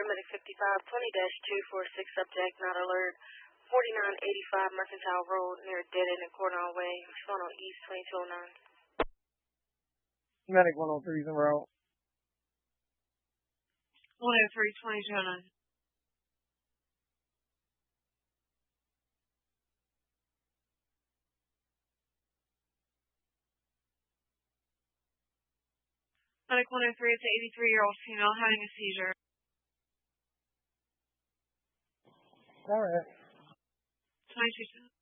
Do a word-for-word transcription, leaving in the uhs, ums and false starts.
paramedic fifty-five twenty dash two forty-six, subject not alert, forty-nine eighty-five Mercantile Road near Dead End and Cordon Way. Phone on East twenty-two oh nine. Medic one oh three is en route. one oh three twenty-two oh nine. Medic one oh three, it's an eighty-three-year-old female having a seizure. All right. twenty-two.